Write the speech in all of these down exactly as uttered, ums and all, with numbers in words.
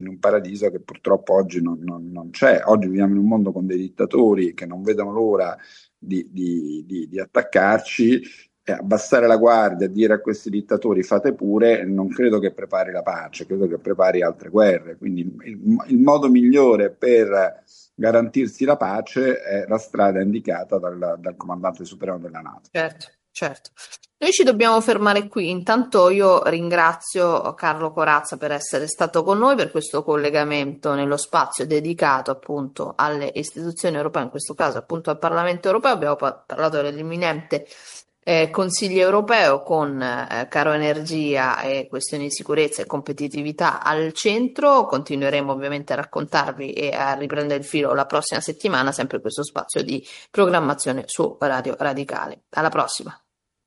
in un paradiso che purtroppo oggi non, non- non c'è. Oggi viviamo in un mondo con dei dittatori che non vedono l'ora di, di- di- di attaccarci. E abbassare la guardia e dire a questi dittatori fate pure, non credo che prepari la pace, credo che prepari altre guerre. Quindi il, il modo migliore per garantirsi la pace è la strada indicata dal, dal comandante supremo della NATO. Certo, certo. Noi ci dobbiamo fermare qui. Intanto io ringrazio Carlo Corazza per essere stato con noi per questo collegamento nello spazio dedicato appunto alle istituzioni europee, in questo caso appunto al Parlamento europeo. Abbiamo pa- parlato dell'imminente eh, Consiglio europeo con eh, caro energia e questioni di sicurezza e competitività al centro. Continueremo ovviamente a raccontarvi e a riprendere il filo la prossima settimana, sempre in questo spazio di programmazione su Radio Radicale. Alla prossima.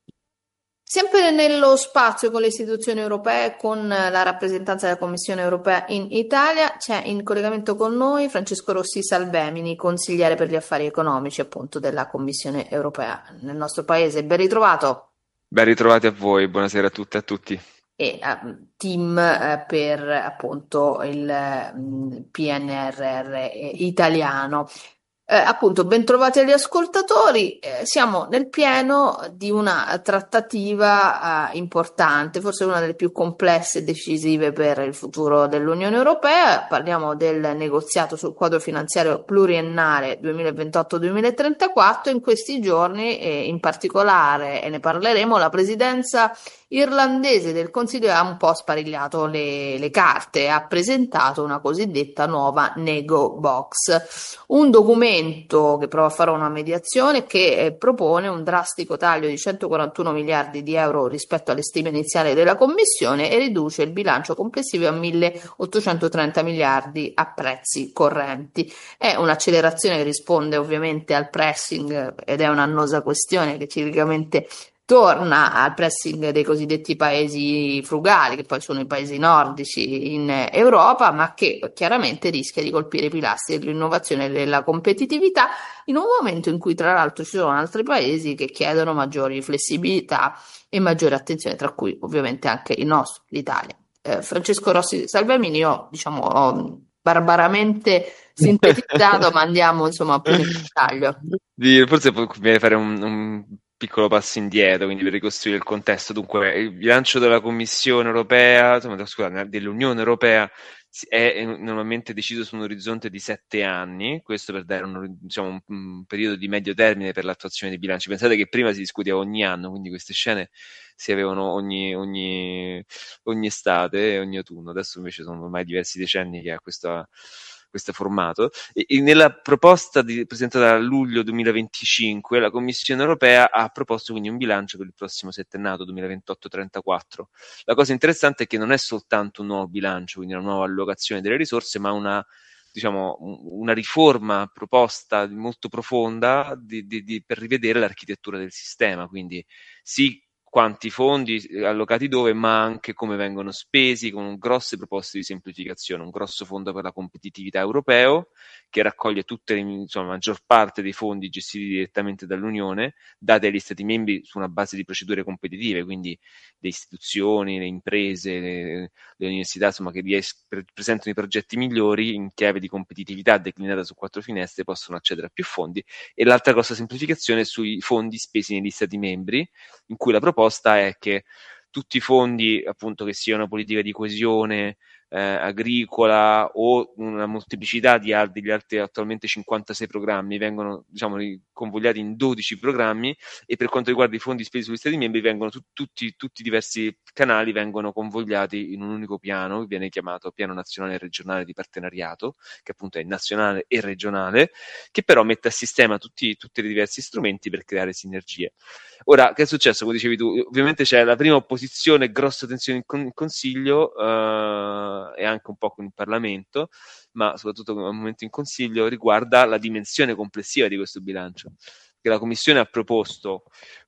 Sempre nello spazio con le istituzioni europee, con la rappresentanza della Commissione europea in Italia, c'è in collegamento con noi Francesco Rossi Salvemini, consigliere per gli affari economici appunto della Commissione europea nel nostro paese. Ben ritrovato. Ben ritrovati a voi, buonasera a tutte e a tutti. E eh, team eh, per appunto il eh, P N R R italiano. Eh, appunto, bentrovati agli ascoltatori. Eh, siamo nel pieno di una trattativa eh, importante, forse una delle più complesse e decisive per il futuro dell'Unione Europea. Parliamo del negoziato sul quadro finanziario pluriennale duemilaventotto-duemilatrentaquattro. In questi giorni, e in particolare, e ne parleremo, la presidenza irlandese del Consiglio ha un po' sparigliato le, le carte, ha presentato una cosiddetta nuova Nego Box, un documento che prova a fare una mediazione che eh, propone un drastico taglio di centoquarantuno miliardi di euro rispetto alle stime iniziali della Commissione e riduce il bilancio complessivo a milleottocentotrenta miliardi a prezzi correnti. È un'accelerazione che risponde ovviamente al pressing ed è un'annosa questione che ciclicamente torna al pressing dei cosiddetti paesi frugali, che poi sono i paesi nordici in Europa, ma che chiaramente rischia di colpire i pilastri dell'innovazione e della competitività in un momento in cui tra l'altro ci sono altri paesi che chiedono maggiori flessibilità e maggiore attenzione, tra cui ovviamente anche il nostro, l'Italia. Eh, Francesco Rossi Salvemini, io diciamo ho barbaramente sintetizzato, ma andiamo insomma più nel dettaglio. Di- Forse può conviene fare un, un piccolo passo indietro, quindi per ricostruire il contesto. Dunque, il bilancio della Commissione europea, insomma, scusa, dell'Unione Europea si- è normalmente deciso su un orizzonte di sette anni, questo per dare un, diciamo, un, un periodo di medio termine per l'attuazione dei bilanci. Pensate che prima si discuteva ogni anno, quindi queste scene si avevano ogni, ogni, ogni estate e ogni autunno. Adesso invece sono ormai diversi decenni che ha questa, questo formato. E, e nella proposta di, presentata a luglio duemilaventicinque, la Commissione europea ha proposto quindi un bilancio per il prossimo settennato duemilaventotto trentaquattro. La cosa interessante è che non è soltanto un nuovo bilancio, quindi una nuova allocazione delle risorse, ma una diciamo, una riforma proposta molto profonda di, di, di, per rivedere l'architettura del sistema, quindi sì quanti fondi allocati dove, ma anche come vengono spesi, con grosse proposte di semplificazione, un grosso fondo per la competitività europeo che raccoglie tutte le, insomma, la maggior parte dei fondi gestiti direttamente dall'Unione, dati agli Stati membri su una base di procedure competitive, quindi le istituzioni, le imprese, le, le università, insomma, che ries- presentano i progetti migliori in chiave di competitività declinata su quattro finestre possono accedere a più fondi. E l'altra grossa semplificazione è sui fondi spesi negli Stati membri, in cui la proposta è che tutti i fondi, appunto, che siano politica di coesione, eh, agricola o una molteplicità di altri, degli altri attualmente cinquantasei programmi vengono, diciamo, convogliati in dodici programmi, e per quanto riguarda i fondi spesi sugli Stati membri vengono tu, tutti, tutti i diversi canali vengono convogliati in un unico piano che viene chiamato Piano Nazionale e Regionale di Partenariato, che appunto è nazionale e regionale, che però mette a sistema tutti, tutti i diversi strumenti per creare sinergie. Ora, che è successo? Come dicevi tu, ovviamente c'è la prima opposizione, grossa tensione in, con- in Consiglio eh, e anche un po' con il Parlamento, ma soprattutto al momento in Consiglio, riguarda la dimensione complessiva di questo bilancio. Che la Commissione ha proposto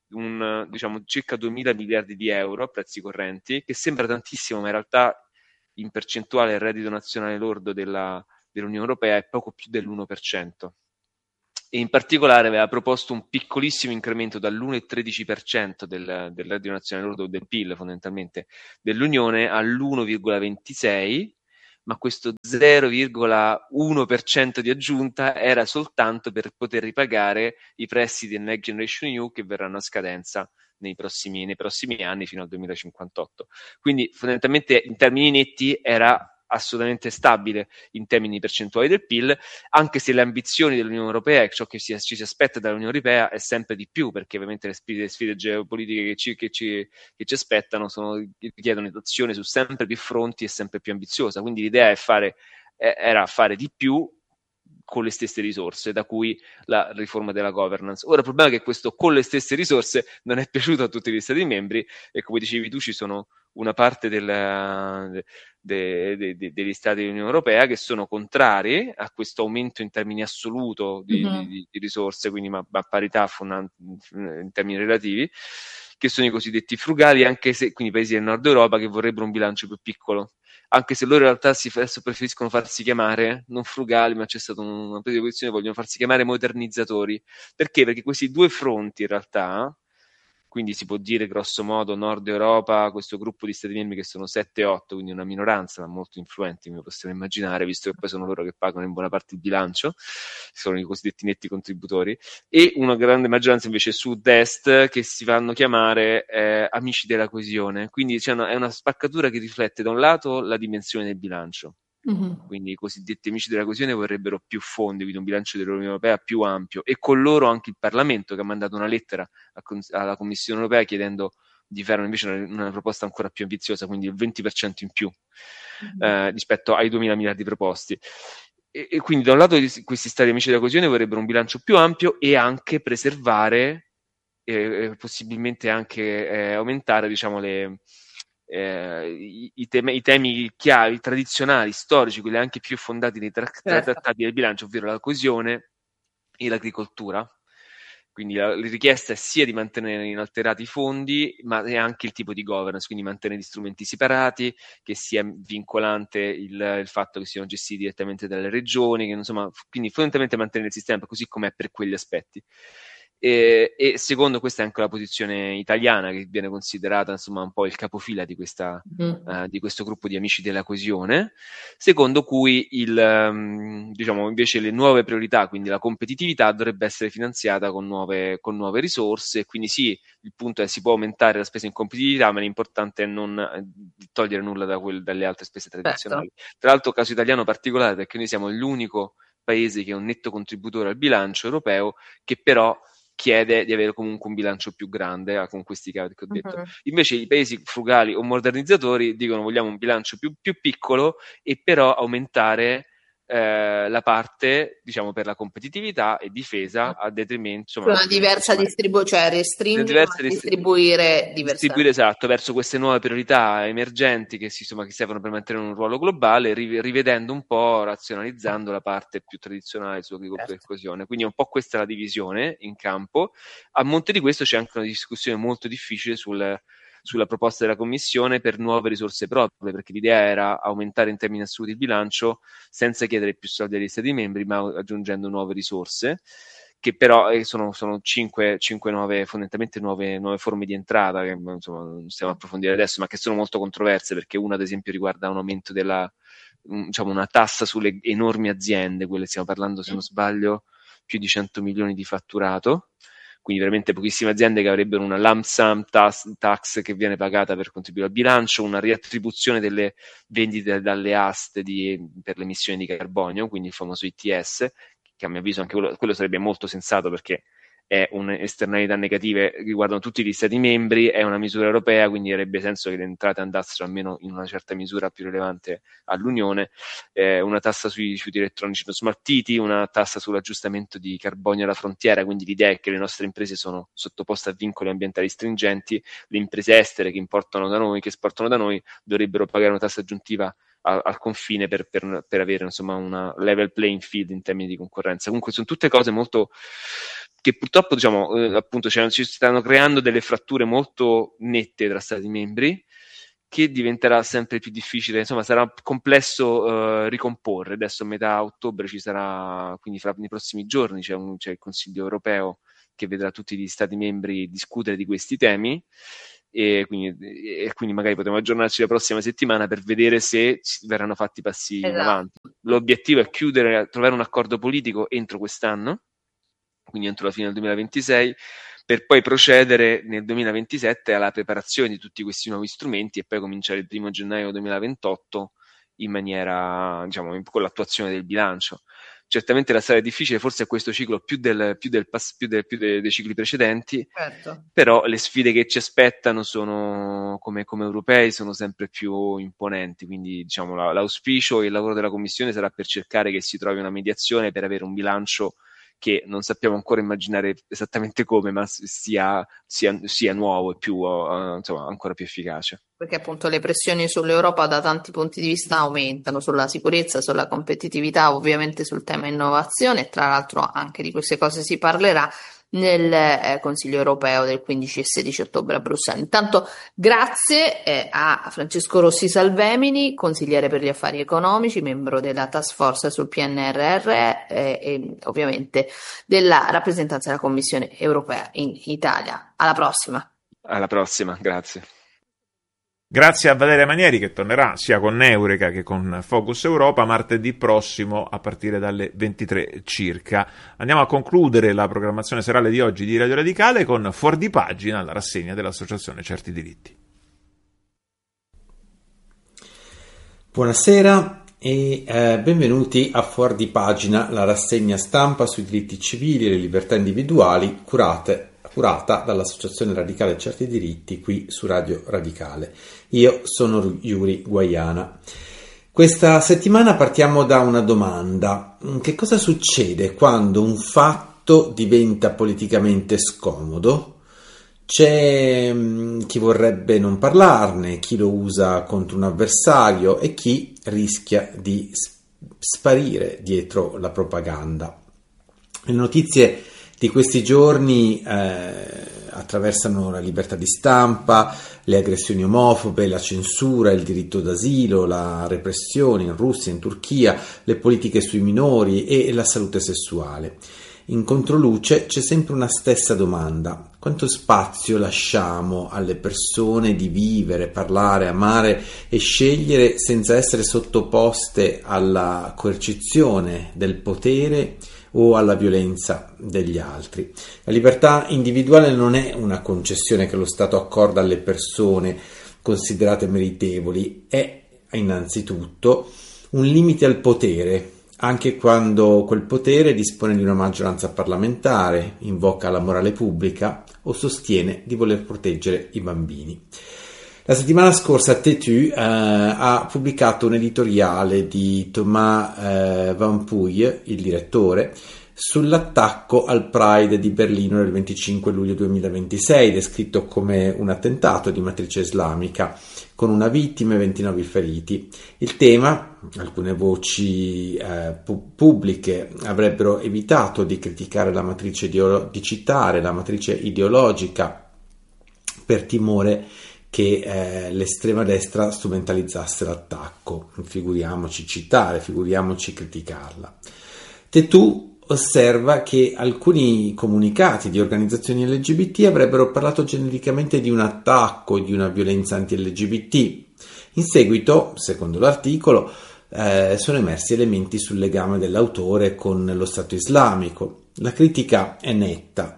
un, diciamo, circa duemila miliardi di euro a prezzi correnti, che sembra tantissimo, ma in realtà in percentuale il reddito nazionale lordo della, dell'Unione Europea è poco più dell'uno per cento. E in particolare aveva proposto un piccolissimo incremento dall'uno virgola tredici per cento del, del reddito nazionale lordo, del P I L fondamentalmente dell'Unione, all'uno virgola ventisei per cento, ma questo zero virgola uno per cento di aggiunta era soltanto per poter ripagare i prestiti del Next Generation E U che verranno a scadenza nei prossimi, nei prossimi anni fino al duemilacinquantotto. Quindi fondamentalmente in termini netti era assolutamente stabile in termini percentuali del P I L, anche se le ambizioni dell'Unione Europea e ciò che si, ci si aspetta dall'Unione Europea è sempre di più, perché ovviamente le sfide, le sfide geopolitiche che ci, che, ci, che ci aspettano sono, richiedono azione su sempre più fronti e sempre più ambiziosa. Quindi l'idea è fare, era fare di più con le stesse risorse, da cui la riforma della governance. Ora il problema è che questo con le stesse risorse non è piaciuto a tutti gli Stati membri e, come dicevi tu, ci sono una parte del, de, de, de, degli Stati dell'Unione Europea che sono contrari a questo aumento in termini assoluto di, mm-hmm. di, di risorse, quindi ma, ma parità fondant- in termini relativi, che sono i cosiddetti frugali, anche se quindi i paesi del nord Europa che vorrebbero un bilancio più piccolo, anche se loro in realtà si, adesso preferiscono farsi chiamare non frugali, ma c'è stata una presa di posizione, vogliono farsi chiamare modernizzatori. Perché? Perché questi due fronti in realtà, quindi si può dire grosso modo Nord Europa, questo gruppo di stati membri che sono sette otto, quindi una minoranza, ma molto influenti, come possiamo immaginare, visto che poi sono loro che pagano in buona parte il bilancio, sono i cosiddetti netti contributori, e una grande maggioranza invece sud-est che si fanno chiamare eh, amici della coesione. Quindi c'è una, è una spaccatura che riflette da un lato la dimensione del bilancio. Mm-hmm. Quindi i cosiddetti amici della coesione vorrebbero più fondi, quindi un bilancio dell'Unione Europea più ampio, e con loro anche il Parlamento, che ha mandato una lettera a, alla Commissione Europea chiedendo di fare invece una, una proposta ancora più ambiziosa, quindi il venti per cento in più mm-hmm. eh, rispetto ai duemila miliardi proposti. E, e quindi da un lato questi stati amici della coesione vorrebbero un bilancio più ampio e anche preservare e possibilmente anche eh, aumentare, diciamo, le Eh, i, i, temi, i temi chiavi, tradizionali, storici, quelli anche più fondati nei tra- certo. trattati del bilancio, ovvero la coesione e l'agricoltura. Quindi la, la richiesta è sia di mantenere inalterati i fondi, ma è anche il tipo di governance, quindi mantenere gli strumenti separati, che sia vincolante il, il fatto che siano gestiti direttamente dalle regioni, che, insomma, quindi fondamentalmente mantenere il sistema così com'è per quegli aspetti. E, e secondo, questa è anche la posizione italiana, che viene considerata insomma un po' il capofila di, questa, mm. uh, di questo gruppo di amici della coesione, secondo cui il, um, diciamo invece le nuove priorità, quindi la competitività, dovrebbe essere finanziata con nuove, con nuove risorse. Quindi sì, il punto è che si può aumentare la spesa in competitività, ma l'importante è non togliere nulla da quel, dalle altre spese tradizionali. Certo. Tra l'altro, caso italiano particolare, perché noi siamo l'unico paese che è un netto contributore al bilancio europeo, che però chiede di avere comunque un bilancio più grande, eh, con questi cavi che ho detto. Uh-huh. Invece i paesi frugali o modernizzatori dicono vogliamo un bilancio più, più piccolo e però aumentare eh, la parte, diciamo, per la competitività e difesa a detrimento, insomma, una diversa distribuzione, cioè restringere, ma distribuire diversamente. Distribuire, esatto, verso queste nuove priorità emergenti che, si, insomma, che servono per mantenere un ruolo globale, rivedendo un po', razionalizzando la parte più tradizionale sull'agricoltura certo. e coesione. Quindi è un po' questa la divisione in campo. A monte di questo c'è anche una discussione molto difficile sul sulla proposta della Commissione per nuove risorse proprie, perché l'idea era aumentare in termini assoluti il bilancio senza chiedere più soldi agli Stati membri, ma aggiungendo nuove risorse, che però eh, sono, sono cinque, cinque nuove, fondamentalmente nuove, nuove forme di entrata, che insomma non stiamo a approfondire adesso, ma che sono molto controverse, perché una ad esempio riguarda un aumento della, un, diciamo una tassa sulle enormi aziende, quelle stiamo parlando, se non sbaglio, più di cento milioni di fatturato, quindi veramente pochissime aziende che avrebbero una lump sum tax, tax che viene pagata per contribuire al bilancio, una riattribuzione delle vendite dalle aste di, per le emissioni di carbonio, quindi il famoso I T S, che a mio avviso anche quello, quello sarebbe molto sensato, perché è un'esternalità negative riguardano tutti gli Stati membri, è una misura europea, quindi avrebbe senso che le entrate andassero almeno in una certa misura più rilevante all'Unione, eh, una tassa sui rifiuti elettronici non smaltiti, una tassa sull'aggiustamento di carbonio alla frontiera, quindi l'idea è che le nostre imprese sono sottoposte a vincoli ambientali stringenti, le imprese estere che importano da noi, che esportano da noi, dovrebbero pagare una tassa aggiuntiva al, al confine per, per, per avere insomma una level playing field in termini di concorrenza. Comunque sono tutte cose molto che purtroppo, diciamo, eh, appunto ci stanno creando delle fratture molto nette tra Stati membri, che diventerà sempre più difficile, insomma sarà complesso eh, ricomporre. Adesso a metà ottobre ci sarà, quindi fra nei prossimi giorni c'è, un, c'è il Consiglio europeo che vedrà tutti gli Stati membri discutere di questi temi, e quindi, e quindi magari potremo aggiornarci la prossima settimana per vedere se verranno fatti passi esatto. in avanti. L'obiettivo è chiudere, trovare un accordo politico entro quest'anno, quindi entro la fine del duemilaventisei, per poi procedere nel duemilaventisette alla preparazione di tutti questi nuovi strumenti e poi cominciare il primo gennaio duemilaventotto in maniera, diciamo, con l'attuazione del bilancio. Certamente la strada è difficile, forse è questo ciclo più, del, più, del, più, del, più dei, dei cicli precedenti, certo. Però le sfide che ci aspettano sono, come, come europei, sono sempre più imponenti, quindi diciamo la, l'auspicio e il lavoro della Commissione sarà per cercare che si trovi una mediazione per avere un bilancio che non sappiamo ancora immaginare esattamente come, ma sia, sia, sia nuovo e più, uh, insomma, ancora più efficace. Perché appunto le pressioni sull'Europa da tanti punti di vista aumentano, sulla sicurezza, sulla competitività, ovviamente sul tema innovazione, e tra l'altro anche di queste cose si parlerà nel eh, Consiglio europeo del quindici e sedici ottobre a Bruxelles. Intanto grazie eh, a Francesco Rossi Salvemini, consigliere per gli affari economici, membro della task force sul P N R R eh, e ovviamente della rappresentanza della Commissione europea in Italia. Alla prossima. Alla prossima, grazie. Grazie a Valeria Manieri, che tornerà sia con Eureka che con Focus Europa martedì prossimo a partire dalle ventitré circa. Andiamo a concludere la programmazione serale di oggi di Radio Radicale con Fuori di Pagina, la rassegna dell'Associazione Certi Diritti. Buonasera e eh, benvenuti a Fuori di Pagina, la rassegna stampa sui diritti civili e le libertà individuali curate curata dall'Associazione Radicale Certi Diritti qui su Radio Radicale. Io sono Yuri Guaiana. Questa settimana partiamo da una domanda. Che cosa succede quando un fatto diventa politicamente scomodo? C'è chi vorrebbe non parlarne, chi lo usa contro un avversario e chi rischia di sparire dietro la propaganda. Le notizie di questi giorni eh, attraversano la libertà di stampa, le aggressioni omofobe, la censura, il diritto d'asilo, la repressione in Russia, in Turchia, le politiche sui minori e la salute sessuale. In controluce c'è sempre una stessa domanda: quanto spazio lasciamo alle persone di vivere, parlare, amare e scegliere senza essere sottoposte alla coercizione del potere o alla violenza degli altri? La libertà individuale non è una concessione che lo Stato accorda alle persone considerate meritevoli, è innanzitutto un limite al potere, anche quando quel potere dispone di una maggioranza parlamentare, invoca la morale pubblica o sostiene di voler proteggere i bambini. La settimana scorsa Tétu eh, ha pubblicato un editoriale di Thomas eh, Van Puy, il direttore, sull'attacco al Pride di Berlino del venticinque luglio duemilaventisei, descritto come un attentato di matrice islamica, con una vittima e ventinove feriti. Il tema, alcune voci eh, pu- pubbliche avrebbero evitato di criticare la matrice ideolo- di citare la matrice ideologica per timore che eh, l'estrema destra strumentalizzasse l'attacco. Figuriamoci citare, figuriamoci criticarla. Tétu osserva che alcuni comunicati di organizzazioni L G B T avrebbero parlato genericamente di un attacco e di una violenza anti-L G B T. In seguito, secondo l'articolo, eh, sono emersi elementi sul legame dell'autore con lo Stato islamico. La critica è netta.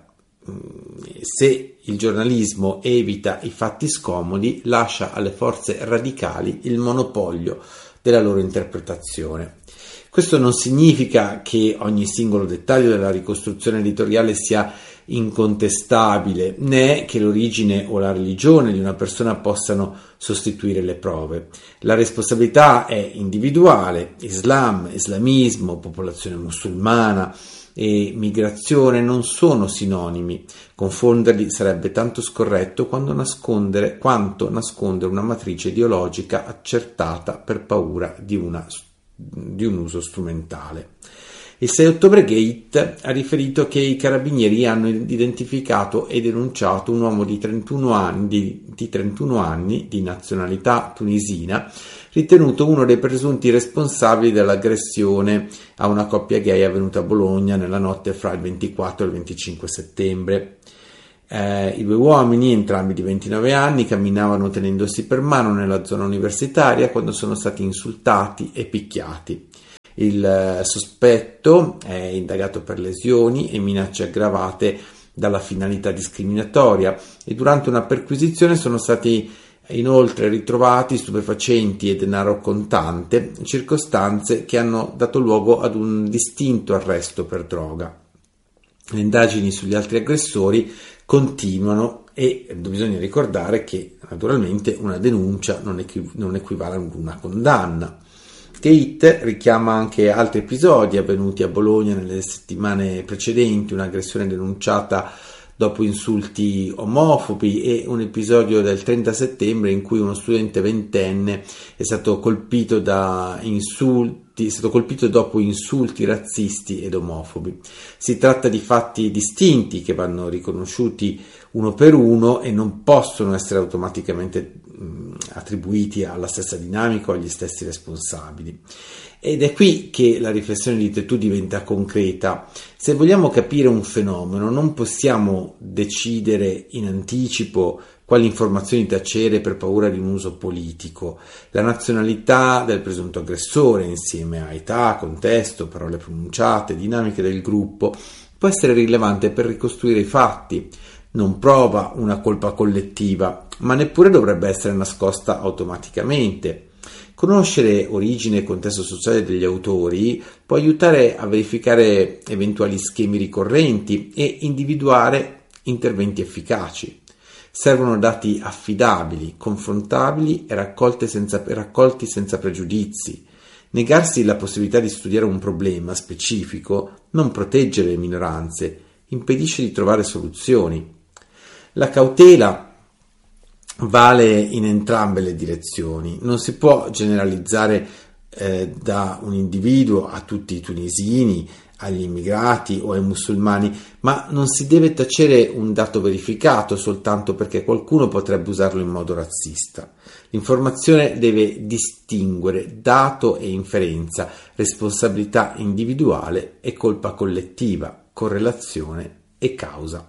Se il giornalismo evita i fatti scomodi, lascia alle forze radicali il monopolio della loro interpretazione. Questo non significa che ogni singolo dettaglio della ricostruzione editoriale sia incontestabile, né che l'origine o la religione di una persona possano sostituire le prove. La responsabilità è individuale. Islam, islamismo, popolazione musulmana e migrazione non sono sinonimi. Confonderli sarebbe tanto scorretto quanto nascondere, quanto nascondere una matrice ideologica accertata per paura di, una, di un uso strumentale. Il sei ottobre Gate ha riferito che i carabinieri hanno identificato e denunciato un uomo di trentuno anni, di, di trentuno anni di nazionalità tunisina, ritenuto uno dei presunti responsabili dell'aggressione a una coppia gay avvenuta a Bologna nella notte fra il ventiquattro e il venticinque settembre. Eh, I due uomini, entrambi di ventinove anni, camminavano tenendosi per mano nella zona universitaria quando sono stati insultati e picchiati. Il eh, sospetto è indagato per lesioni e minacce aggravate dalla finalità discriminatoria e durante una perquisizione sono stati inoltre ritrovati stupefacenti e denaro contante, circostanze che hanno dato luogo ad un distinto arresto per droga. Le indagini sugli altri aggressori continuano e bisogna ricordare che naturalmente una denuncia non, equi- non equivale ad una condanna. Gate richiama anche altri episodi avvenuti a Bologna nelle settimane precedenti, un'aggressione denunciata dopo insulti omofobi e un episodio del trenta settembre in cui uno studente ventenne è stato colpito da insulti, è stato colpito dopo insulti razzisti ed omofobi. Si tratta di fatti distinti che vanno riconosciuti uno per uno e non possono essere automaticamente mh, attribuiti alla stessa dinamica o agli stessi responsabili. Ed è qui che la riflessione di Têtu diventa concreta. Se vogliamo capire un fenomeno, non possiamo decidere in anticipo quali informazioni tacere per paura di un uso politico. La nazionalità del presunto aggressore, insieme a età, contesto, parole pronunciate, dinamiche del gruppo, può essere rilevante per ricostruire i fatti. Non prova una colpa collettiva, ma neppure dovrebbe essere nascosta automaticamente. Conoscere origine e contesto sociale degli autori può aiutare a verificare eventuali schemi ricorrenti e individuare interventi efficaci. Servono dati affidabili, confrontabili e raccolti senza, raccolti senza pregiudizi. Negarsi la possibilità di studiare un problema specifico non protegge le minoranze, impedisce di trovare soluzioni. La cautela vale in entrambe le direzioni. Non si può generalizzare eh, da un individuo a tutti i tunisini, agli immigrati o ai musulmani, ma non si deve tacere un dato verificato soltanto perché qualcuno potrebbe usarlo in modo razzista. L'informazione deve distinguere dato e inferenza, responsabilità individuale e colpa collettiva, correlazione e causa.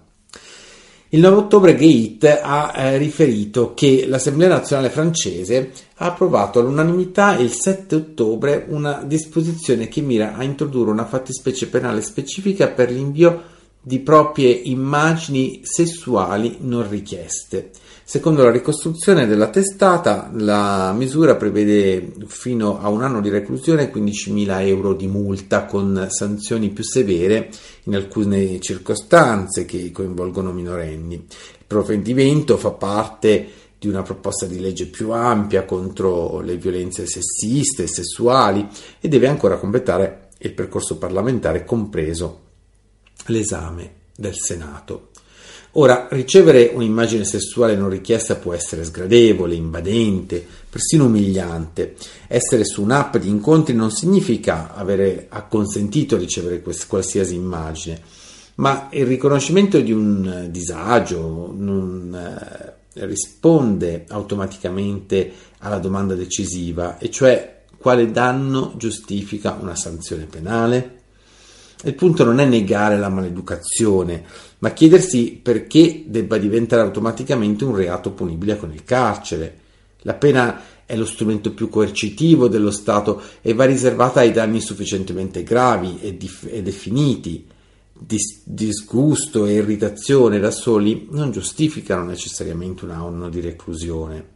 Il nove ottobre Gate ha eh, riferito che l'Assemblea nazionale francese ha approvato all'unanimità il sette ottobre una disposizione che mira a introdurre una fattispecie penale specifica per l'invio di proprie immagini sessuali non richieste. Secondo la ricostruzione della testata, la misura prevede fino a un anno di reclusione e quindicimila euro di multa, con sanzioni più severe in alcune circostanze che coinvolgono minorenni. Il provvedimento fa parte di una proposta di legge più ampia contro le violenze sessiste e sessuali e deve ancora completare il percorso parlamentare, compreso l'esame del Senato. Ora, ricevere un'immagine sessuale non richiesta può essere sgradevole, invadente, persino umiliante. Essere su un'app di incontri non significa avere acconsentito a ricevere qualsiasi immagine, ma il riconoscimento di un disagio non eh, risponde automaticamente alla domanda decisiva, e cioè quale danno giustifica una sanzione penale? Il punto non è negare la maleducazione, ma chiedersi perché debba diventare automaticamente un reato punibile con il carcere. La pena è lo strumento più coercitivo dello Stato e va riservata ai danni sufficientemente gravi e, dif- e definiti. Dis- disgusto e irritazione da soli non giustificano necessariamente un anno di reclusione.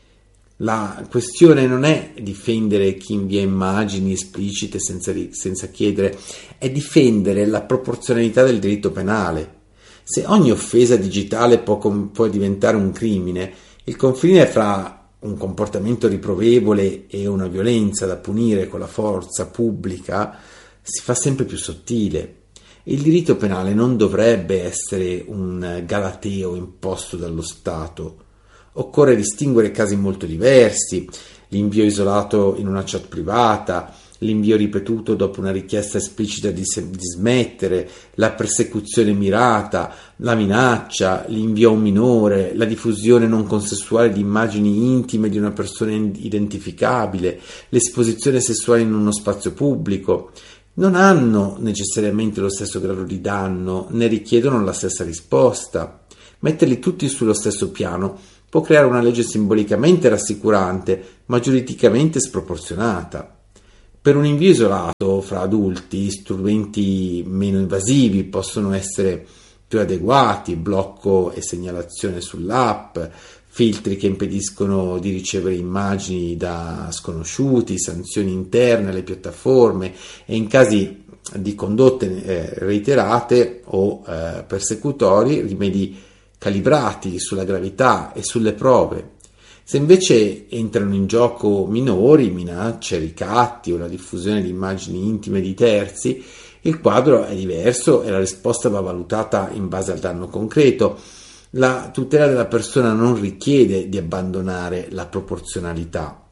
La questione non è difendere chi invia immagini esplicite senza, senza chiedere, è difendere la proporzionalità del diritto penale. Se ogni offesa digitale può, può diventare un crimine, il confine fra un comportamento riprovevole e una violenza da punire con la forza pubblica si fa sempre più sottile. Il diritto penale non dovrebbe essere un galateo imposto dallo Stato. Occorre distinguere casi molto diversi: l'invio isolato in una chat privata, l'invio ripetuto dopo una richiesta esplicita di, se- di smettere, la persecuzione mirata, la minaccia, l'invio a un minore, la diffusione non consensuale di immagini intime di una persona identificabile, l'esposizione sessuale in uno spazio pubblico. Non hanno necessariamente lo stesso grado di danno, né richiedono la stessa risposta. Metterli tutti sullo stesso piano può creare una legge simbolicamente rassicurante, ma giuridicamente sproporzionata. Per un invio isolato fra adulti, strumenti meno invasivi possono essere più adeguati, blocco e segnalazione sull'app, filtri che impediscono di ricevere immagini da sconosciuti, sanzioni interne alle piattaforme e in casi di condotte eh, reiterate o eh, persecutori, rimedi calibrati sulla gravità e sulle prove. Se invece entrano in gioco minori, minacce, ricatti o la diffusione di immagini intime di terzi, il quadro è diverso e la risposta va valutata in base al danno concreto. La tutela della persona non richiede di abbandonare la proporzionalità.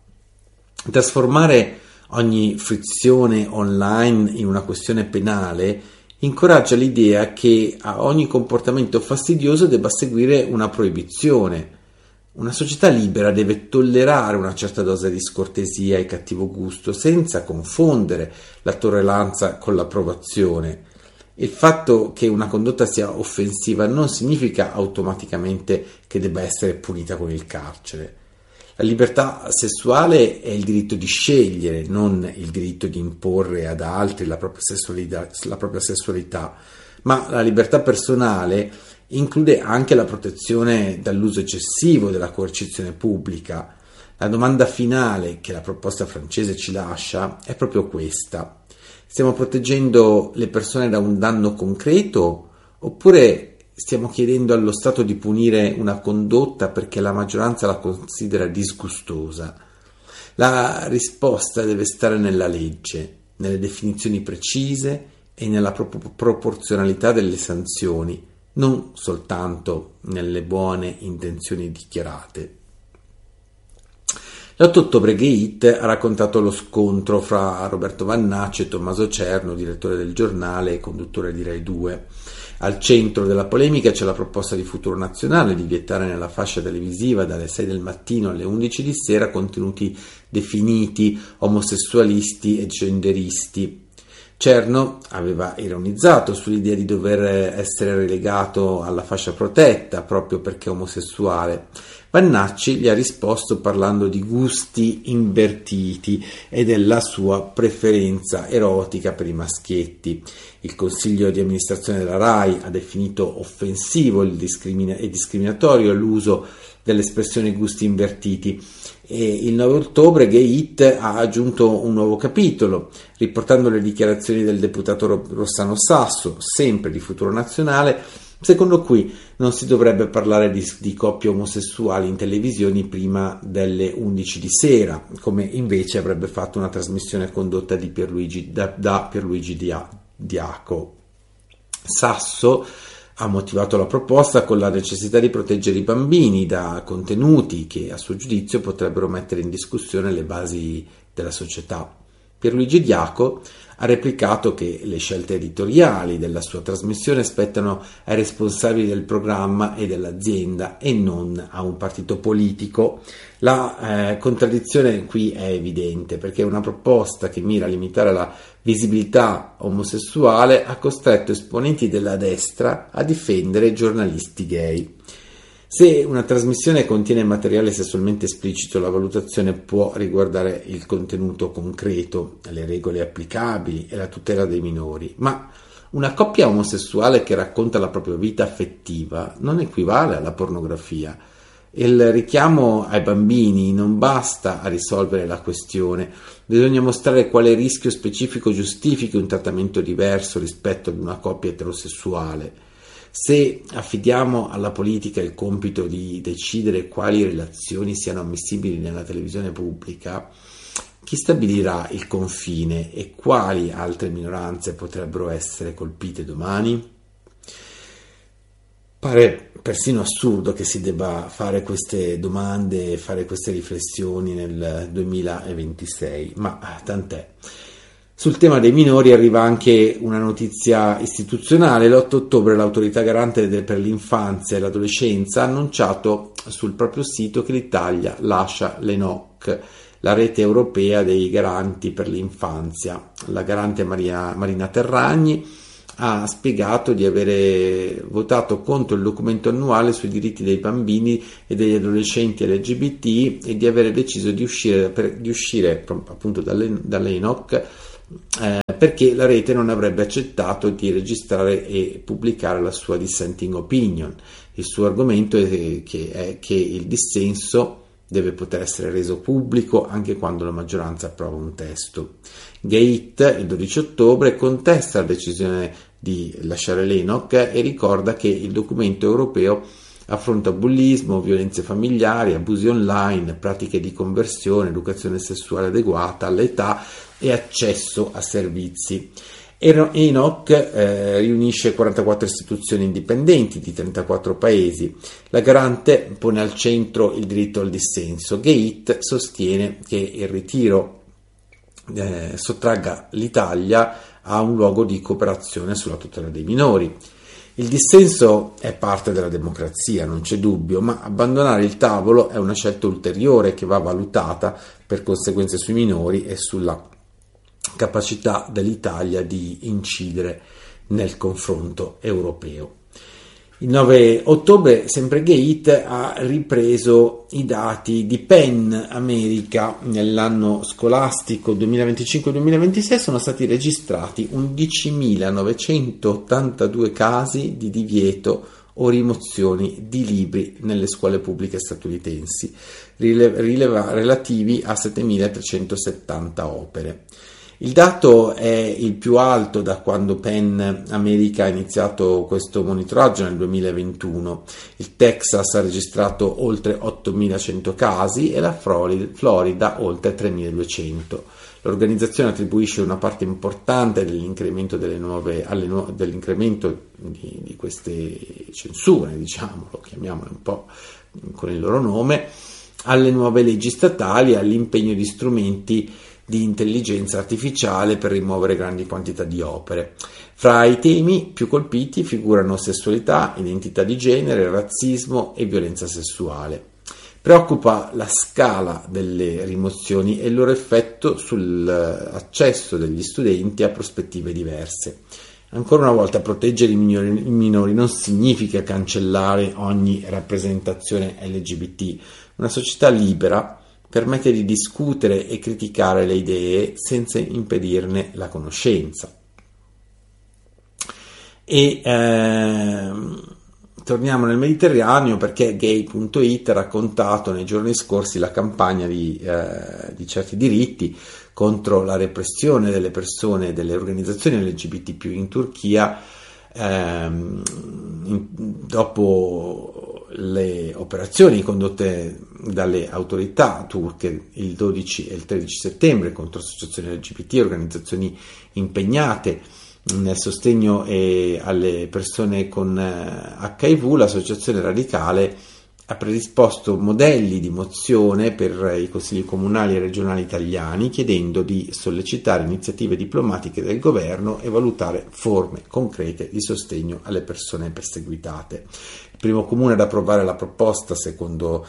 Trasformare ogni frizione online in una questione penale incoraggia l'idea che a ogni comportamento fastidioso debba seguire una proibizione. Una società libera deve tollerare una certa dose di scortesia e cattivo gusto senza confondere la tolleranza con l'approvazione. Il fatto che una condotta sia offensiva non significa automaticamente che debba essere punita con il carcere. La libertà sessuale è il diritto di scegliere, non il diritto di imporre ad altri la propria sessualità, la propria sessualità. Ma la libertà personale include anche la protezione dall'uso eccessivo della coercizione pubblica. La domanda finale che la proposta francese ci lascia è proprio questa. Stiamo proteggendo le persone da un danno concreto oppure stiamo chiedendo allo Stato di punire una condotta perché la maggioranza la considera disgustosa? La risposta deve stare nella legge, nelle definizioni precise e nella pro- proporzionalità delle sanzioni, non soltanto nelle buone intenzioni dichiarate. L'otto ottobre Gay It ha raccontato lo scontro fra Roberto Vannacci e Tommaso Cerno, direttore del giornale e conduttore di Rai due. Al centro della polemica c'è la proposta di Futuro Nazionale di vietare nella fascia televisiva dalle sei del mattino alle undici di sera contenuti definiti omosessualisti e genderisti. Cerno aveva ironizzato sull'idea di dover essere relegato alla fascia protetta proprio perché omosessuale. Vannacci gli ha risposto parlando di gusti invertiti e della sua preferenza erotica per i maschietti. Il consiglio di amministrazione della Rai ha definito offensivo il discrimina- e discriminatorio l'uso dell'espressione gusti invertiti e il nove ottobre Gay It ha aggiunto un nuovo capitolo, riportando le dichiarazioni del deputato Rossano Sasso, sempre di Futuro Nazionale, secondo cui non si dovrebbe parlare di, di coppie omosessuali in televisioni prima delle undici di sera, come invece avrebbe fatto una trasmissione condotta di Pierluigi, da, da Pierluigi Dia, Diaco. Sasso ha motivato la proposta con la necessità di proteggere i bambini da contenuti che a suo giudizio potrebbero mettere in discussione le basi della società. Pierluigi Diaco ha replicato che le scelte editoriali della sua trasmissione spettano ai responsabili del programma e dell'azienda e non a un partito politico. La eh, contraddizione qui è evidente perché una proposta che mira a limitare la visibilità omosessuale ha costretto esponenti della destra a difendere giornalisti gay. Se una trasmissione contiene materiale sessualmente esplicito, la valutazione può riguardare il contenuto concreto, le regole applicabili e la tutela dei minori, ma una coppia omosessuale che racconta la propria vita affettiva non equivale alla pornografia. Il richiamo ai bambini non basta a risolvere la questione, bisogna mostrare quale rischio specifico giustifichi un trattamento diverso rispetto ad una coppia eterosessuale. Se affidiamo alla politica il compito di decidere quali relazioni siano ammissibili nella televisione pubblica, chi stabilirà il confine e quali altre minoranze potrebbero essere colpite domani? Pare persino assurdo che si debba fare queste domande e fare queste riflessioni nel duemilaventisei, ma tant'è. Sul tema dei minori arriva anche una notizia istituzionale. L'otto ottobre l'autorità garante per l'infanzia e l'adolescenza ha annunciato sul proprio sito che l'Italia lascia l'E N O C, la rete europea dei garanti per l'infanzia. La garante Maria, Marina Terragni ha spiegato di avere votato contro il documento annuale sui diritti dei bambini e degli adolescenti L G B T e di avere deciso di uscire, per, di uscire appunto dalle, dall'E N O C eh, perché la rete non avrebbe accettato di registrare e pubblicare la sua dissenting opinion. Il suo argomento è che, è che il dissenso deve poter essere reso pubblico anche quando la maggioranza approva un testo. Gate il dodici ottobre contesta la decisione di lasciare l'E N O C e ricorda che il documento europeo affronta bullismo, violenze familiari, abusi online, pratiche di conversione, educazione sessuale adeguata all'età e accesso a servizi. E N O C eh, riunisce quarantaquattro istituzioni indipendenti di trentaquattro paesi. La garante pone al centro il diritto al dissenso. Gate sostiene che il ritiro eh, sottragga l'Italia a un luogo di cooperazione sulla tutela dei minori. Il dissenso è parte della democrazia, non c'è dubbio, ma abbandonare il tavolo è una scelta ulteriore che va valutata per conseguenze sui minori e sulla capacità dell'Italia di incidere nel confronto europeo. Il nove ottobre, sempre Gate ha ripreso i dati di Penn America. Nell'anno scolastico duemilaventicinque duemilaventisei sono stati registrati undicimilanovecentottantadue casi di divieto o rimozioni di libri nelle scuole pubbliche statunitensi, rileva, rileva, relativi a settemilatrecentosettanta opere. Il dato è il più alto da quando Penn America ha iniziato questo monitoraggio nel duemilaventuno. Il Texas ha registrato oltre ottomilacento casi e la Florida oltre tremiladuecento. L'organizzazione attribuisce una parte importante dell'incremento delle nuove, alle nu- dell'incremento di, di queste censure, diciamo, lo chiamiamole un po' con il loro nome, alle nuove leggi statali e all'impegno di strumenti di intelligenza artificiale per rimuovere grandi quantità di opere. Fra i temi più colpiti figurano sessualità, identità di genere, razzismo e violenza sessuale. Preoccupa la scala delle rimozioni e il loro effetto sull'accesso degli studenti a prospettive diverse. Ancora una volta, proteggere i minori, i minori non significa cancellare ogni rappresentazione L G B T. Una società libera permette di discutere e criticare le idee senza impedirne la conoscenza. E ehm, torniamo nel Mediterraneo perché gay punto it ha raccontato nei giorni scorsi la campagna di, eh, di certi diritti contro la repressione delle persone e delle organizzazioni L G B T più in Turchia ehm, in, dopo le operazioni condotte dalle autorità turche il dodici e il tredici settembre contro associazioni L G B T e organizzazioni impegnate nel sostegno eh, alle persone con eh, H I V. L'associazione radicale ha predisposto modelli di mozione per i consigli comunali e regionali italiani chiedendo di sollecitare iniziative diplomatiche del governo e valutare forme concrete di sostegno alle persone perseguitate. Il primo comune ad approvare la proposta secondo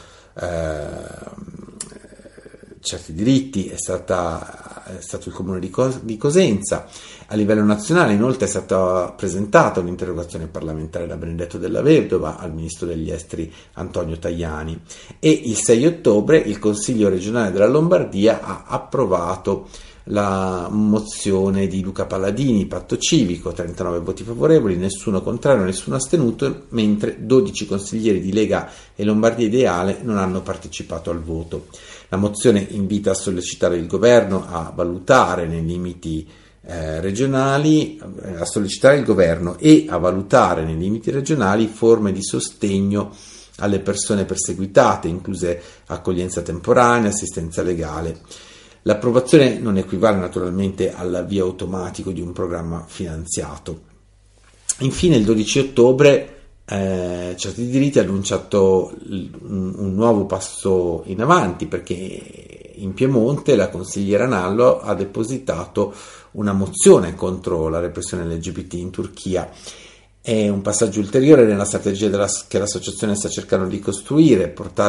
eh, certi diritti è, stata, è stato il comune di, Cos- di Cosenza. A livello nazionale inoltre è stata presentata un'interrogazione parlamentare da Benedetto Della Vedova al ministro degli esteri Antonio Tajani e il sei ottobre il Consiglio regionale della Lombardia ha approvato la mozione di Luca Palladini, patto civico, trentanove voti favorevoli, nessuno contrario, nessuno astenuto, mentre dodici consiglieri di Lega e Lombardia Ideale non hanno partecipato al voto. La mozione invita a sollecitare il governo a valutare nei limiti eh, regionali, a sollecitare il governo e a valutare nei limiti regionali forme di sostegno alle persone perseguitate, incluse accoglienza temporanea, assistenza legale. L'approvazione non equivale naturalmente all'avvio automatico di un programma finanziato. Infine, il dodici ottobre eh, Certi Diritti ha annunciato un, un nuovo passo in avanti perché in Piemonte la consigliera Nallo ha depositato una mozione contro la repressione L G B T in Turchia. È un passaggio ulteriore nella strategia della, che l'associazione sta cercando di costruire, portare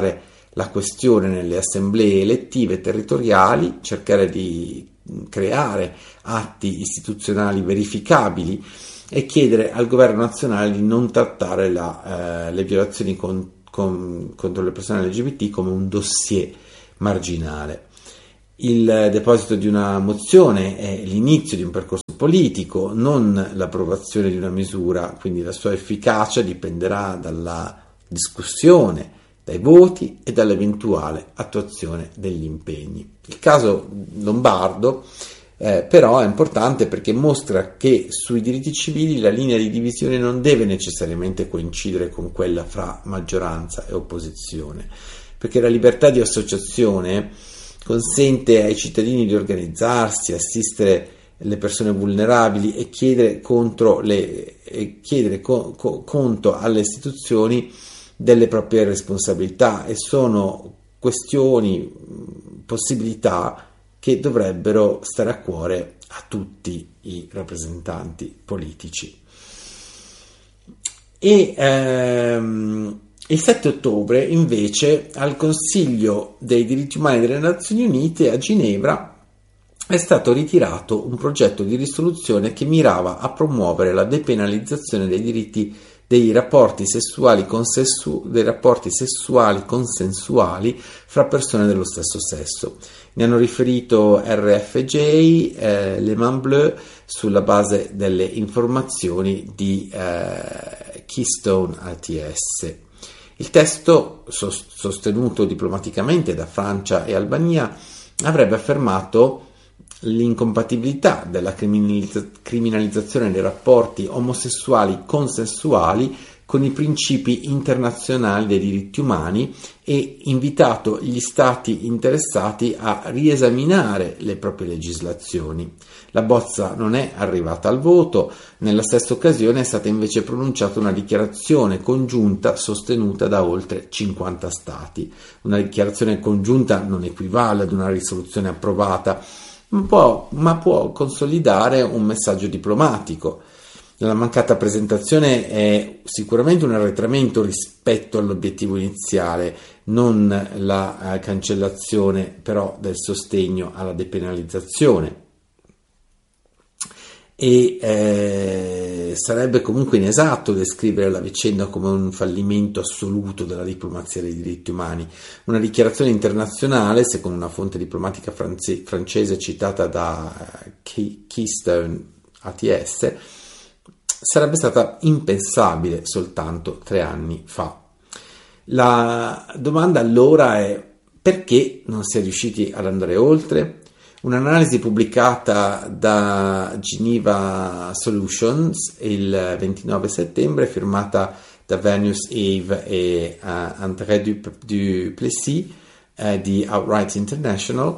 la questione nelle assemblee elettive territoriali, cercare di creare atti istituzionali verificabili e chiedere al governo nazionale di non trattare la, eh, le violazioni con, con, contro le persone L G B T come un dossier marginale. Il deposito di una mozione è l'inizio di un percorso politico, non l'approvazione di una misura, quindi la sua efficacia dipenderà dalla discussione, dai voti e dall'eventuale attuazione degli impegni. Il caso Lombardo eh, però è importante perché mostra che sui diritti civili la linea di divisione non deve necessariamente coincidere con quella fra maggioranza e opposizione, perché la libertà di associazione consente ai cittadini di organizzarsi, assistere le persone vulnerabili e chiedere, contro le, e chiedere co, co, conto alle istituzioni delle proprie responsabilità, e sono questioni, possibilità che dovrebbero stare a cuore a tutti i rappresentanti politici. E ehm, il sette ottobre invece al Consiglio dei diritti umani delle Nazioni Unite a Ginevra è stato ritirato un progetto di risoluzione che mirava a promuovere la depenalizzazione dei diritti dei rapporti sessuali, consensu- dei rapporti sessuali consensuali fra persone dello stesso sesso. Ne hanno riferito R F J, eh, Le Mains Bleues, sulla base delle informazioni di eh, Keystone A T S. Il testo, sostenuto diplomaticamente da Francia e Albania, avrebbe affermato l'incompatibilità della criminalizza- criminalizzazione dei rapporti omosessuali consensuali con i principi internazionali dei diritti umani e invitato gli stati interessati a riesaminare le proprie legislazioni. La bozza non è arrivata al voto, nella stessa occasione è stata invece pronunciata una dichiarazione congiunta sostenuta da oltre cinquanta stati. Una dichiarazione congiunta non equivale ad una risoluzione approvata, ma può, ma può consolidare un messaggio diplomatico. La mancata presentazione è sicuramente un arretramento rispetto all'obiettivo iniziale, non la eh, cancellazione però del sostegno alla depenalizzazione. E eh, sarebbe comunque inesatto descrivere la vicenda come un fallimento assoluto della diplomazia dei diritti umani. Una dichiarazione internazionale, secondo una fonte diplomatica franze- francese citata da Key- Keystone A T S, sarebbe stata impensabile soltanto tre anni fa. La domanda allora è: perché non si è riusciti ad andare oltre? Un'analisi pubblicata da Geneva Solutions il ventinove settembre, firmata da Venus Eve e uh, André Duplessis uh, di Outright International,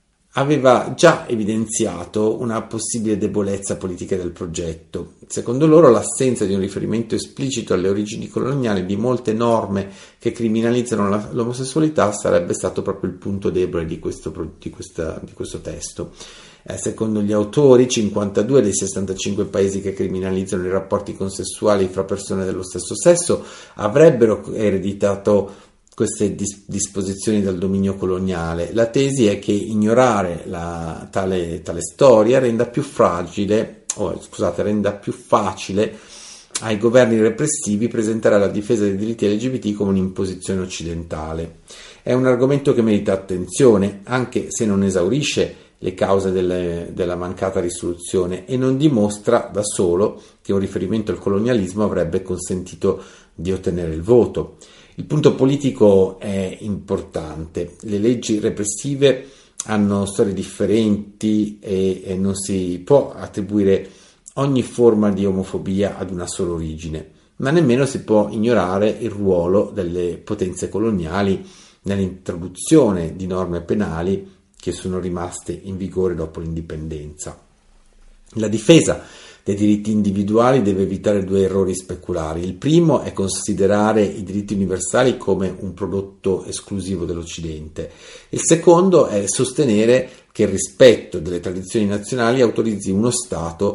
aveva già evidenziato una possibile debolezza politica del progetto. Secondo loro, l'assenza di un riferimento esplicito alle origini coloniali di molte norme che criminalizzano la, l'omosessualità sarebbe stato proprio il punto debole di questo, di questa, di questo testo. Eh, secondo gli autori, cinquantadue dei sessantacinque paesi che criminalizzano i rapporti consensuali fra persone dello stesso sesso avrebbero ereditato queste dis- disposizioni dal dominio coloniale. La tesi è che ignorare la, tale, tale storia renda più fragile, oh, scusate, renda più facile ai governi repressivi presentare la difesa dei diritti L G B T come un'imposizione occidentale. È un argomento che merita attenzione, anche se non esaurisce le cause delle, della mancata risoluzione e non dimostra da solo che un riferimento al colonialismo avrebbe consentito di ottenere il voto. Il punto politico è importante. Le leggi repressive hanno storie differenti e, e non si può attribuire ogni forma di omofobia ad una sola origine, ma nemmeno si può ignorare il ruolo delle potenze coloniali nell'introduzione di norme penali che sono rimaste in vigore dopo l'indipendenza. La difesa dei diritti individuali deve evitare due errori speculari. Il primo è considerare i diritti universali come un prodotto esclusivo dell'Occidente. Il secondo è sostenere che il rispetto delle tradizioni nazionali autorizzi uno Stato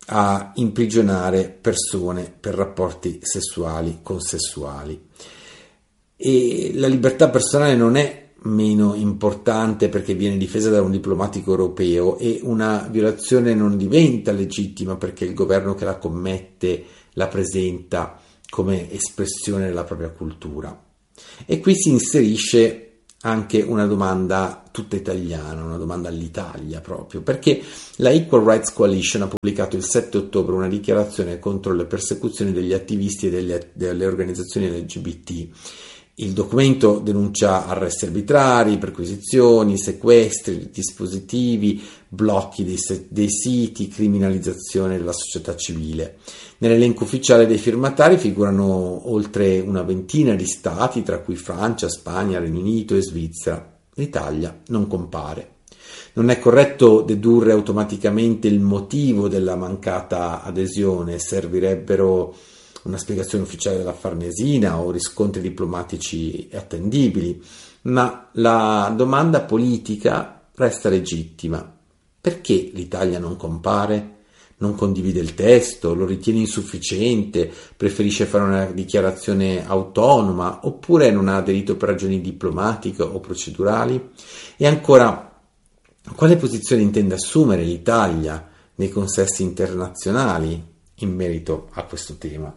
a imprigionare persone per rapporti sessuali consessuali. E la libertà personale non è meno importante perché viene difesa da un diplomatico europeo, e una violazione non diventa legittima perché il governo che la commette la presenta come espressione della propria cultura. E qui si inserisce anche una domanda tutta italiana, una domanda all'Italia proprio, perché la Equal Rights Coalition ha pubblicato il sette ottobre una dichiarazione contro le persecuzioni degli attivisti e delle, delle organizzazioni L G B T. Il documento denuncia arresti arbitrari, perquisizioni, sequestri, dispositivi, blocchi dei, dei siti, criminalizzazione della società civile. Nell'elenco ufficiale dei firmatari figurano oltre una ventina di stati, tra cui Francia, Spagna, Regno Unito e Svizzera. L'Italia non compare. Non è corretto dedurre automaticamente il motivo della mancata adesione, servirebbero una spiegazione ufficiale della Farnesina o riscontri diplomatici attendibili, ma la domanda politica resta legittima. Perché l'Italia non compare? Non condivide il testo, lo ritiene insufficiente, preferisce fare una dichiarazione autonoma, oppure non ha aderito per ragioni diplomatiche o procedurali? E ancora, quale posizione intende assumere l'Italia nei consessi internazionali in merito a questo tema?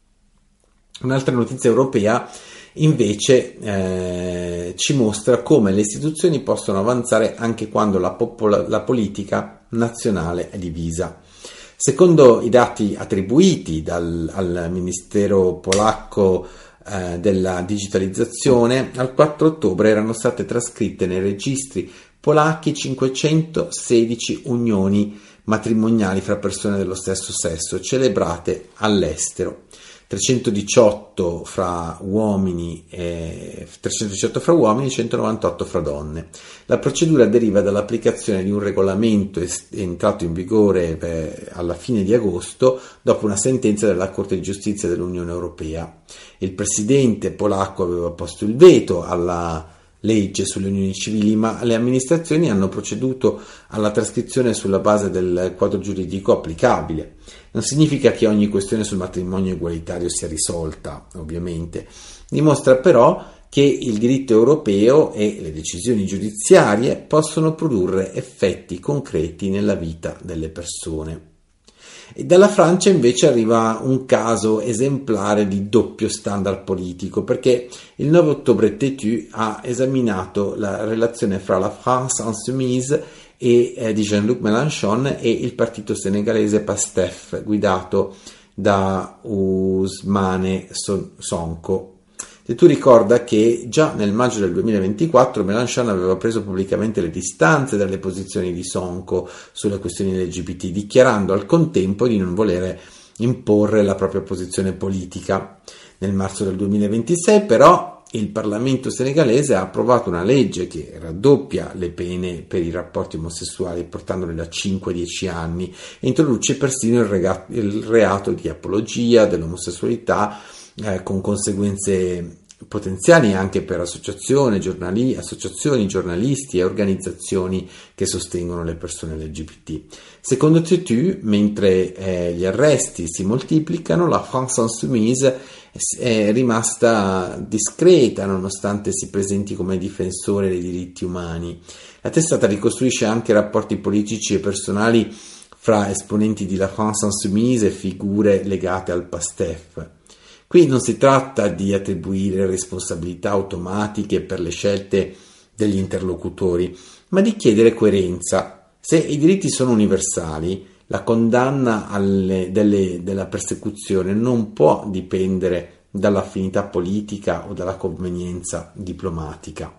Un'altra notizia europea invece eh, ci mostra come le istituzioni possono avanzare anche quando la, popola- la politica nazionale è divisa. Secondo i dati attribuiti dal, al Ministero polacco eh, della digitalizzazione, al quattro ottobre erano state trascritte nei registri polacchi cinquecentosedici unioni matrimoniali fra persone dello stesso sesso celebrate all'estero. trecentodiciotto fra uomini e trecentodiciotto fra uomini e centonovantotto fra donne. La procedura deriva dall'applicazione di un regolamento est- entrato in vigore per, alla fine di agosto dopo una sentenza della Corte di Giustizia dell'Unione Europea. Il presidente polacco aveva posto il veto alla legge sulle unioni civili, ma le amministrazioni hanno proceduto alla trascrizione sulla base del quadro giuridico applicabile. Non significa che ogni questione sul matrimonio egualitario sia risolta, ovviamente. Dimostra però che il diritto europeo e le decisioni giudiziarie possono produrre effetti concreti nella vita delle persone. E dalla Francia invece arriva un caso esemplare di doppio standard politico, perché il nove ottobre Tétu ha esaminato la relazione fra la France Insoumise e eh, di Jean-Luc Mélenchon e il partito senegalese PASTEF guidato da Ousmane Sonko. Tétu ricorda che già nel maggio del duemilaventiquattro Mélenchon aveva preso pubblicamente le distanze dalle posizioni di Sonko sulle questioni L G B T, dichiarando al contempo di non volere imporre la propria posizione politica. Nel marzo del duemilaventisei però il Parlamento senegalese ha approvato una legge che raddoppia le pene per i rapporti omosessuali, portandole da cinque a dieci anni, e introduce persino il, rega- il reato di apologia dell'omosessualità, eh, con conseguenze potenziali anche per associazioni, giornali- associazioni, giornalisti e organizzazioni che sostengono le persone L G B T. Secondo Tétu, mentre eh, gli arresti si moltiplicano, la France Insoumise è rimasta discreta nonostante si presenti come difensore dei diritti umani. La testata ricostruisce anche rapporti politici e personali fra esponenti di La France Insoumise e figure legate al PASTEF. Qui non si tratta di attribuire responsabilità automatiche per le scelte degli interlocutori, ma di chiedere coerenza. Se i diritti sono universali, la condanna alle, delle, della persecuzione non può dipendere dall'affinità politica o dalla convenienza diplomatica.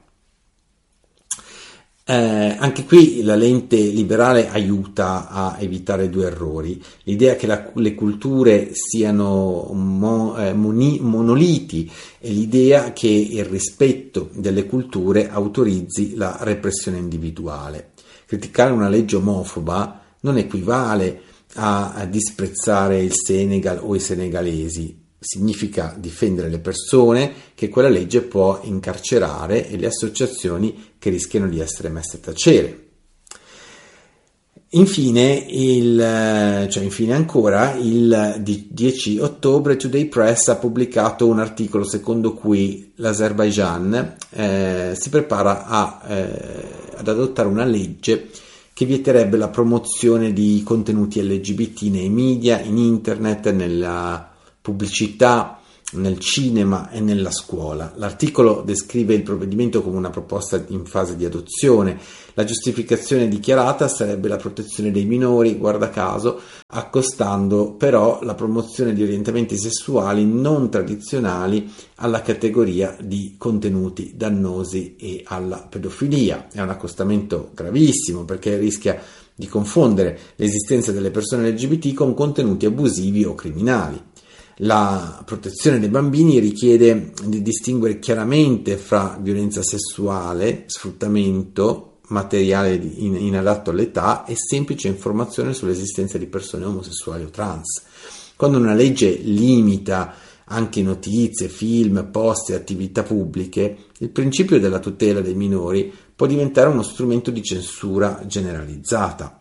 Eh, anche qui la lente liberale aiuta a evitare due errori: l'idea che la, le culture siano mo, eh, moni, monoliti e l'idea che il rispetto delle culture autorizzi la repressione individuale. Criticare una legge omofoba non equivale a, a disprezzare il Senegal o i senegalesi. Significa difendere le persone che quella legge può incarcerare e le associazioni che rischiano di essere messe a tacere. Infine, il, cioè infine ancora, il dieci ottobre Today Press ha pubblicato un articolo secondo cui l'Azerbaigian eh, si prepara a, eh, ad adottare una legge che vieterebbe la promozione di contenuti L G B T nei media, in internet, nella pubblicità, nel cinema e nella scuola. L'articolo descrive il provvedimento come una proposta in fase di adozione. La giustificazione dichiarata sarebbe la protezione dei minori, guarda caso, accostando però la promozione di orientamenti sessuali non tradizionali alla categoria di contenuti dannosi e alla pedofilia. È un accostamento gravissimo perché rischia di confondere l'esistenza delle persone L G B T con contenuti abusivi o criminali. La protezione dei bambini richiede di distinguere chiaramente fra violenza sessuale, sfruttamento, materiale inadatto all'età e semplice informazione sull'esistenza di persone omosessuali o trans. Quando una legge limita anche notizie, film, post e attività pubbliche, il principio della tutela dei minori può diventare uno strumento di censura generalizzata.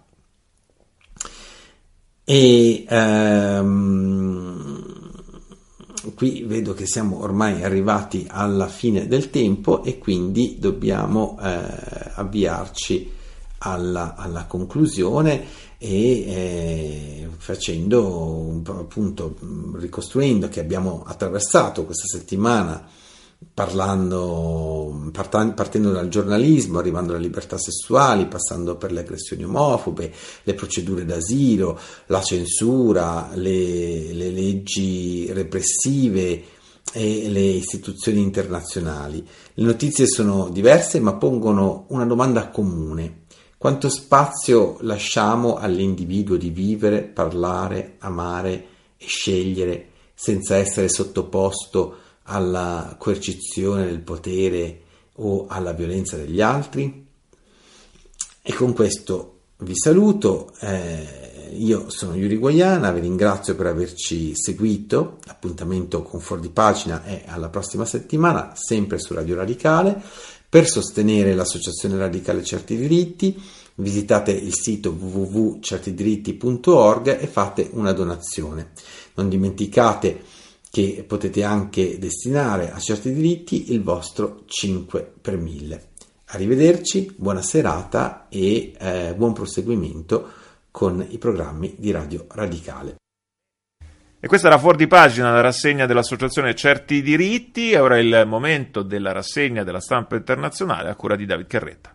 E ehm, qui vedo che siamo ormai arrivati alla fine del tempo e quindi dobbiamo eh, avviarci alla, alla conclusione e eh, facendo un po', appunto, ricostruendo che abbiamo attraversato questa settimana parlando, partendo dal giornalismo, arrivando alle libertà sessuali, passando per le aggressioni omofobe, le procedure d'asilo, la censura, le, le leggi repressive e le istituzioni internazionali. Le notizie sono diverse ma pongono una domanda comune: quanto spazio lasciamo all'individuo di vivere, parlare, amare e scegliere senza essere sottoposto alla coercizione del potere o alla violenza degli altri? E con questo vi saluto, eh, io sono Yuri Guaiana, vi ringrazio per averci seguito, l'appuntamento con Fuori Pagina è alla prossima settimana, sempre su Radio Radicale. Per sostenere l'Associazione Radicale Certi Diritti visitate il sito w w w punto certi diritti punto org e fate una donazione. Non dimenticate che potete anche destinare a Certi Diritti il vostro cinque per mille. Arrivederci, buona serata e eh, buon proseguimento con i programmi di Radio Radicale. E questa era Fuori Pagina, la rassegna dell'Associazione Certi Diritti. Ora è il momento della rassegna della stampa internazionale a cura di David Carretta.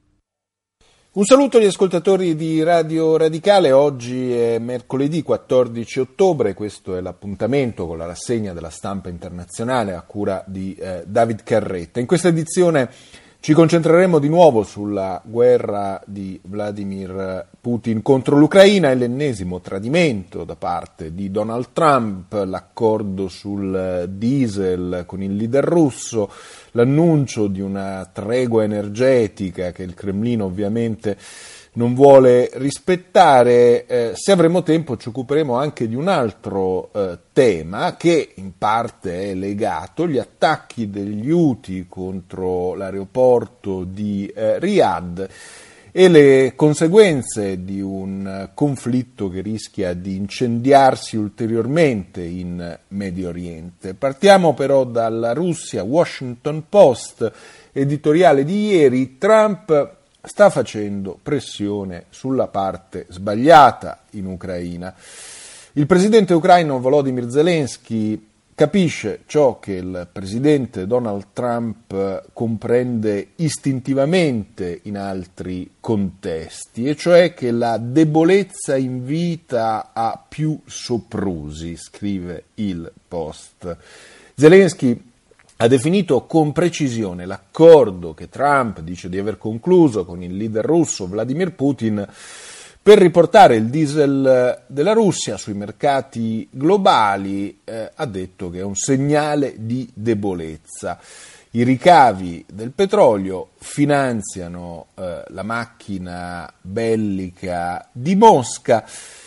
Un saluto agli ascoltatori di Radio Radicale. Oggi è mercoledì quattordici ottobre, questo è l'appuntamento con la rassegna della stampa internazionale a cura di eh, David Carretta. In questa edizione ci concentreremo di nuovo sulla guerra di Vladimir Putin contro l'Ucraina e l'ennesimo tradimento da parte di Donald Trump, l'accordo sul diesel con il leader russo, l'annuncio di una tregua energetica che il Cremlino ovviamente non vuole rispettare. Eh, se avremo tempo ci occuperemo anche di un altro eh, tema che in parte è legato, gli attacchi degli Houthi contro l'aeroporto di eh, Riyadh e le conseguenze di un conflitto che rischia di incendiarsi ulteriormente in Medio Oriente. Partiamo però dalla Russia. Washington Post, editoriale di ieri: Trump sta facendo pressione sulla parte sbagliata in Ucraina. Il presidente ucraino Volodymyr Zelensky capisce ciò che il presidente Donald Trump comprende istintivamente in altri contesti, e cioè che la debolezza invita a più soprusi, scrive il Post. Zelensky ha definito con precisione l'accordo che Trump dice di aver concluso con il leader russo Vladimir Putin per riportare il diesel della Russia sui mercati globali. Eh, ha detto che è un segnale di debolezza. I ricavi del petrolio finanziano eh, la macchina bellica di Mosca.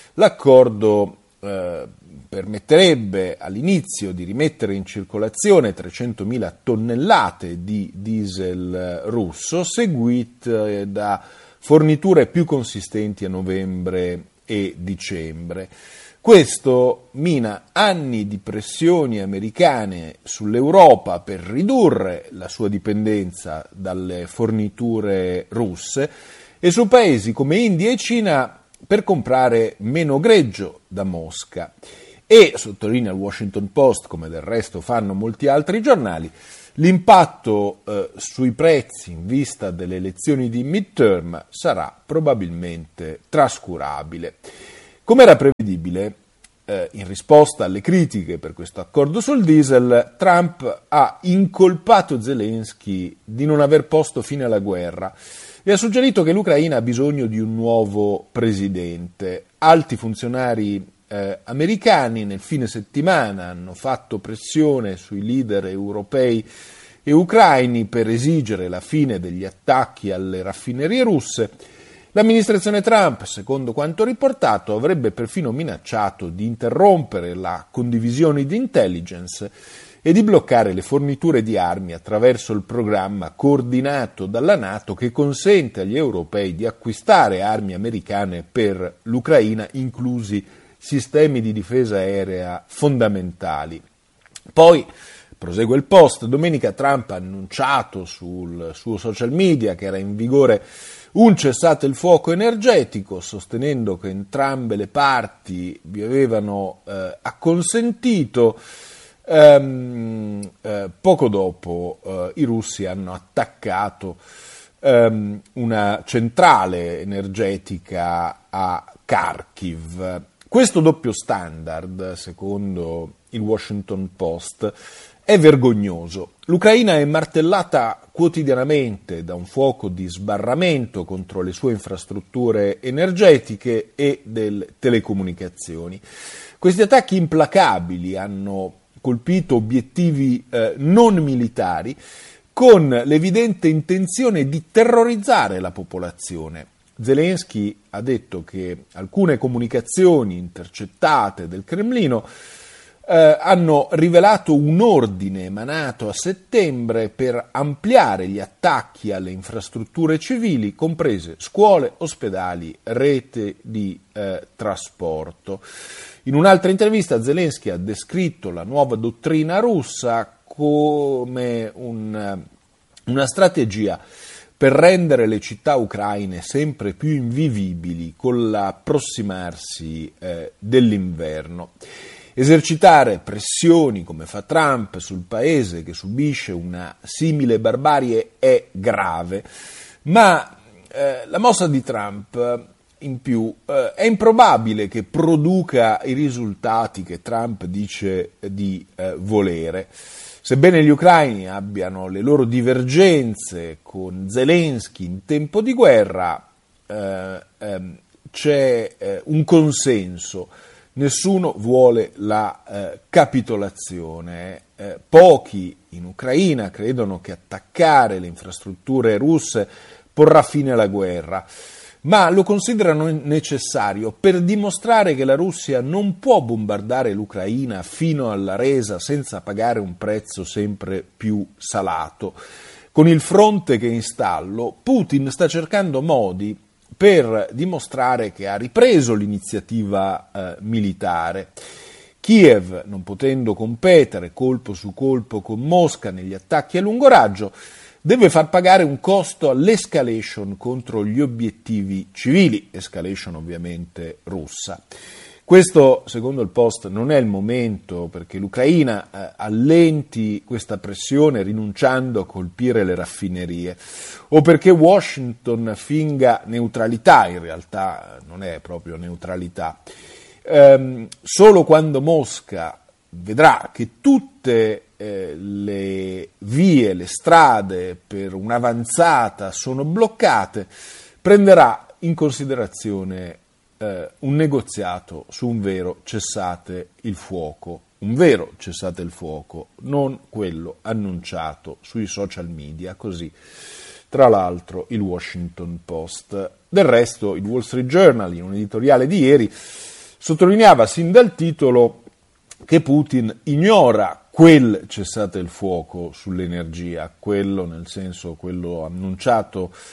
L'accordo eh, permetterebbe all'inizio di rimettere in circolazione trecentomila tonnellate di diesel russo, seguite da forniture più consistenti a novembre e dicembre. Questo mina anni di pressioni americane sull'Europa per ridurre la sua dipendenza dalle forniture russe e su paesi come India e Cina per comprare meno greggio da Mosca. E, sottolinea il Washington Post, come del resto fanno molti altri giornali, l'impatto eh, sui prezzi in vista delle elezioni di midterm sarà probabilmente trascurabile. Come era prevedibile, eh, in risposta alle critiche per questo accordo sul diesel, Trump ha incolpato Zelensky di non aver posto fine alla guerra e ha suggerito che l'Ucraina ha bisogno di un nuovo presidente. Alti funzionari eh, americani nel fine settimana hanno fatto pressione sui leader europei e ucraini per esigere la fine degli attacchi alle raffinerie russe. L'amministrazione Trump, secondo quanto riportato, avrebbe perfino minacciato di interrompere la condivisione di intelligence e di bloccare le forniture di armi attraverso il programma coordinato dalla NATO che consente agli europei di acquistare armi americane per l'Ucraina, inclusi sistemi di difesa aerea fondamentali. Poi, prosegue il Post, domenica Trump ha annunciato sul suo social media che era in vigore un cessate il fuoco energetico, sostenendo che entrambe le parti vi avevano eh, acconsentito. Ehm, eh, poco dopo eh, i russi hanno attaccato ehm, una centrale energetica a Kharkiv. Questo doppio standard, secondo il Washington Post, è vergognoso. L'Ucraina è martellata quotidianamente da un fuoco di sbarramento contro le sue infrastrutture energetiche e delle telecomunicazioni. Questi attacchi implacabili hanno colpito obiettivi eh, non militari con l'evidente intenzione di terrorizzare la popolazione. Zelensky ha detto che alcune comunicazioni intercettate del Cremlino Eh, hanno rivelato un ordine emanato a settembre per ampliare gli attacchi alle infrastrutture civili, comprese scuole, ospedali, rete di eh, trasporto. In un'altra intervista Zelensky ha descritto la nuova dottrina russa come un, una strategia per rendere le città ucraine sempre più invivibili con l'approssimarsi eh, dell'inverno. Esercitare pressioni, come fa Trump, sul paese che subisce una simile barbarie è grave, ma eh, la mossa di Trump, in più, eh, è improbabile che produca i risultati che Trump dice di eh, volere. Sebbene gli ucraini abbiano le loro divergenze con Zelensky in tempo di guerra, eh, ehm, c'è eh, un consenso. Nessuno vuole la eh, capitolazione. Eh, pochi in Ucraina credono che attaccare le infrastrutture russe porrà fine alla guerra, ma lo considerano necessario per dimostrare che la Russia non può bombardare l'Ucraina fino alla resa senza pagare un prezzo sempre più salato. Con il fronte che è in stallo, Putin sta cercando modi per dimostrare che ha ripreso l'iniziativa eh, militare. Kiev, non potendo competere colpo su colpo con Mosca negli attacchi a lungo raggio, deve far pagare un costo all'escalation contro gli obiettivi civili, escalation ovviamente russa. Questo, secondo il Post, non è il momento perché l'Ucraina eh, allenti questa pressione rinunciando a colpire le raffinerie o perché Washington finga neutralità, in realtà non è proprio neutralità. Ehm, solo quando Mosca vedrà che tutte eh, le vie, le strade per un'avanzata sono bloccate, prenderà in considerazione Uh, un negoziato su un vero cessate il fuoco, un vero cessate il fuoco, non quello annunciato sui social media, così tra l'altro il Washington Post. Del resto il Wall Street Journal, in un editoriale di ieri, sottolineava sin dal titolo che Putin ignora quel cessate il fuoco sull'energia, quello nel senso quello annunciato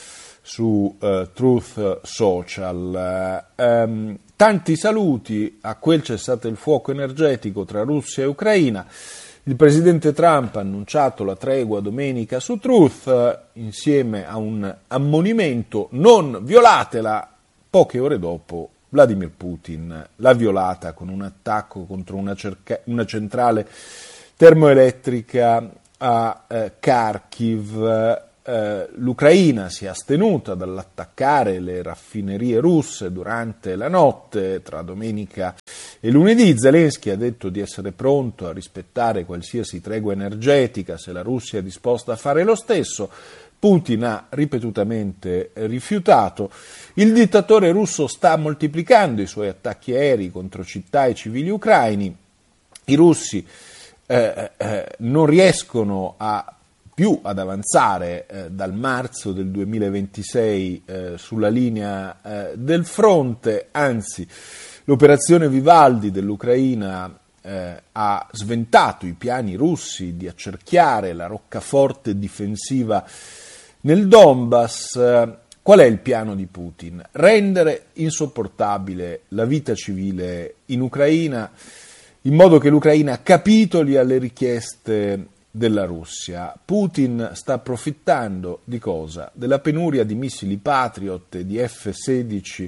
su uh, Truth Social. Uh, um, tanti saluti a quel cessate il fuoco energetico tra Russia e Ucraina. Il presidente Trump ha annunciato la tregua domenica su Truth uh, insieme a un ammonimento: non violatela. Poche ore dopo Vladimir Putin l'ha violata con un attacco contro una, cerca- una centrale termoelettrica a eh, Kharkiv. Eh, L'Ucraina si è astenuta dall'attaccare le raffinerie russe durante la notte tra domenica e lunedì. Zelensky ha detto di essere pronto a rispettare qualsiasi tregua energetica se la Russia è disposta a fare lo stesso. Putin ha ripetutamente rifiutato. Il dittatore russo sta moltiplicando i suoi attacchi aerei contro città e civili ucraini. I russi eh, eh, non riescono a più ad avanzare eh, dal marzo del duemilaventisei eh, sulla linea eh, del fronte, anzi l'operazione Vivaldi dell'Ucraina eh, ha sventato i piani russi di accerchiare la roccaforte difensiva nel Donbass. Eh, qual è il piano di Putin? Rendere insopportabile la vita civile in Ucraina in modo che l'Ucraina capitoli alle richieste della Russia. Putin sta approfittando di cosa? Della penuria di missili Patriot e di F sedici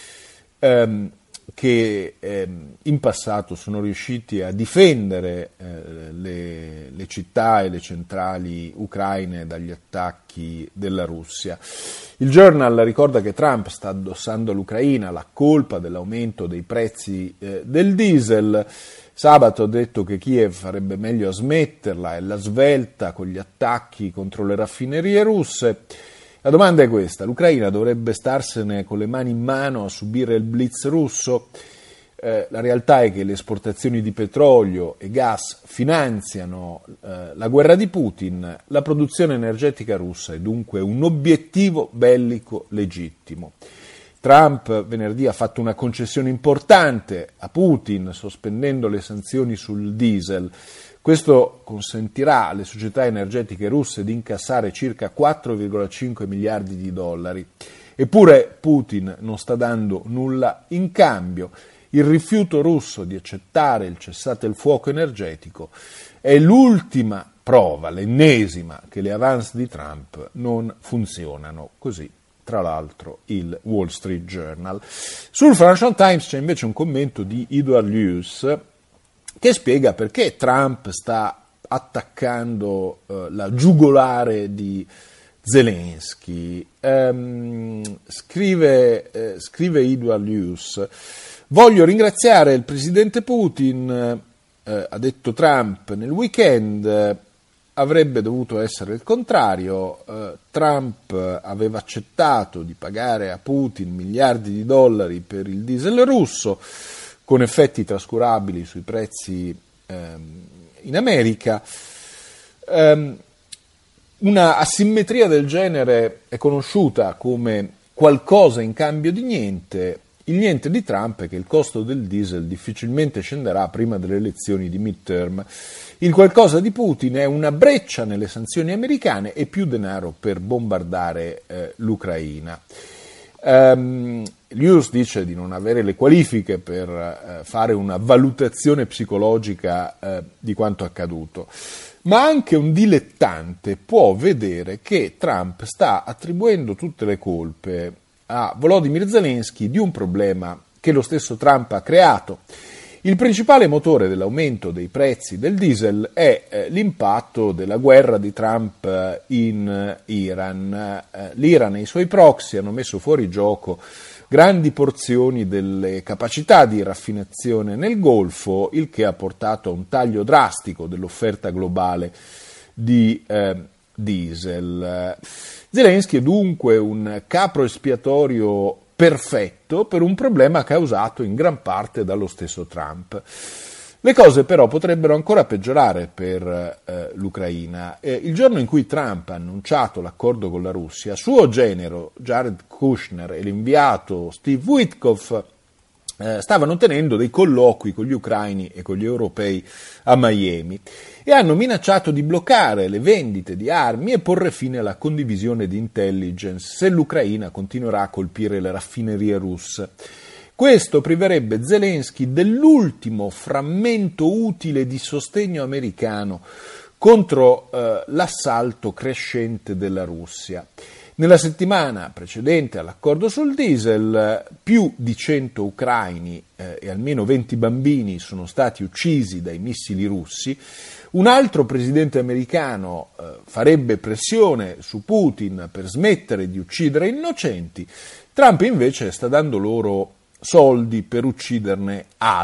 ehm, che ehm, in passato sono riusciti a difendere eh, le, le città e le centrali ucraine dagli attacchi della Russia. Il Journal ricorda che Trump sta addossando all'Ucraina la colpa dell'aumento dei prezzi eh, del diesel. Sabato ha detto che Kiev farebbe meglio a smetterla e la svelta con gli attacchi contro le raffinerie russe. La domanda è questa: l'Ucraina dovrebbe starsene con le mani in mano a subire il blitz russo? Eh, la realtà è che le esportazioni di petrolio e gas finanziano eh, la guerra di Putin. La produzione energetica russa è dunque un obiettivo bellico legittimo. Trump venerdì ha fatto una concessione importante a Putin sospendendo le sanzioni sul diesel. Questo consentirà alle società energetiche russe di incassare circa quattro virgola cinque miliardi di dollari. Eppure Putin non sta dando nulla in cambio. Il rifiuto russo di accettare il cessate il fuoco energetico è l'ultima prova, l'ennesima, che le avance di Trump non funzionano. Così, tra l'altro, il Wall Street Journal. Sul Financial Times c'è invece un commento di Edward Luce che spiega perché Trump sta attaccando eh, la giugolare di Zelensky. Ehm, scrive, eh, scrive Edward Luce: voglio ringraziare il presidente Putin, eh, ha detto Trump nel weekend. eh, Avrebbe dovuto essere il contrario. Eh, Trump aveva accettato di pagare a Putin miliardi di dollari per il diesel russo, con effetti trascurabili sui prezzi ehm, in America. Um, una asimmetria del genere è conosciuta come qualcosa in cambio di niente. Il niente di Trump è che il costo del diesel difficilmente scenderà prima delle elezioni di midterm. Il qualcosa di Putin è una breccia nelle sanzioni americane e più denaro per bombardare eh, l'Ucraina. Um, Luce dice di non avere le qualifiche per eh, fare una valutazione psicologica eh, di quanto accaduto, ma anche un dilettante può vedere che Trump sta attribuendo tutte le colpe a Volodymyr Zelensky di un problema che lo stesso Trump ha creato. Il principale motore dell'aumento dei prezzi del diesel è eh, l'impatto della guerra di Trump eh, in Iran. Eh, L'Iran e i suoi proxy hanno messo fuori gioco grandi porzioni delle capacità di raffinazione nel Golfo, il che ha portato a un taglio drastico dell'offerta globale di eh, diesel. Zelensky è dunque un capro espiatorio perfetto per un problema causato in gran parte dallo stesso Trump. Le cose però potrebbero ancora peggiorare per eh, l'Ucraina. Eh, il giorno in cui Trump ha annunciato l'accordo con la Russia, suo genero Jared Kushner e l'inviato Steve Witkoff eh, stavano tenendo dei colloqui con gli ucraini e con gli europei a Miami e hanno minacciato di bloccare le vendite di armi e porre fine alla condivisione di intelligence se l'Ucraina continuerà a colpire le raffinerie russe. Questo priverebbe Zelensky dell'ultimo frammento utile di sostegno americano contro eh, l'assalto crescente della Russia. Nella settimana precedente all'accordo sul diesel, più di cento ucraini eh, e almeno venti bambini sono stati uccisi dai missili russi. Un altro presidente americano eh, farebbe pressione su Putin per smettere di uccidere innocenti. Trump invece sta dando loro soldi per ucciderne altri.